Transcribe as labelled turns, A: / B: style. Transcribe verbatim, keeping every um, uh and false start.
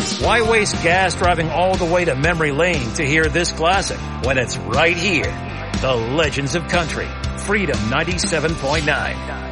A: Why waste gas driving all the way to memory lane to hear this classic when it's right here? The Legends of Country, Freedom ninety-seven point nine.